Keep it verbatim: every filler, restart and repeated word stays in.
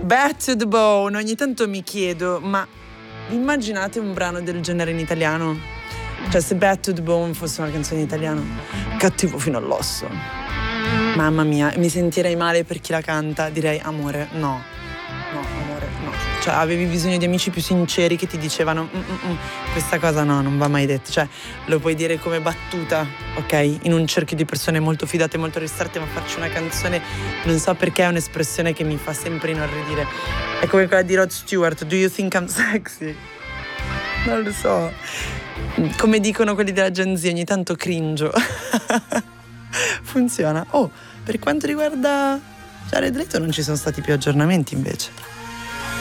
Back to the Bone. Ogni tanto mi chiedo, ma immaginate un brano del genere in italiano? Cioè, se Back to the Bone fosse una canzone in italiano, cattivo fino all'osso. Mamma mia, mi sentirei male per chi la canta. Direi, amore, no. No, amore, no. Cioè, avevi bisogno di amici più sinceri che ti dicevano mm, mm, mm, questa cosa no, non va mai detto. Cioè, lo puoi dire come battuta, ok? In un cerchio di persone molto fidate, molto ristrette, ma farci una canzone, non so perché, è un'espressione che mi fa sempre inorridire. È come quella di Rod Stewart, Do you think I'm sexy? Non lo so. Come dicono quelli della Gen Z, ogni tanto cringio. Funziona. Oh, per quanto riguarda Jared Leto non ci sono stati più aggiornamenti invece.